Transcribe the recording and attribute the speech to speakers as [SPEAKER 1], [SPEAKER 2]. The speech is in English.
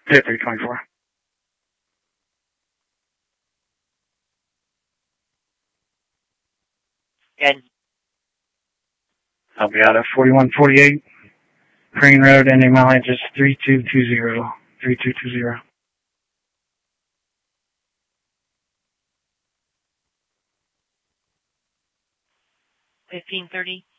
[SPEAKER 1] Hit 324.
[SPEAKER 2] Good.
[SPEAKER 1] I'll be out at 4148 Crane Road, ending mileage is 3220. 3220.
[SPEAKER 2] 1530.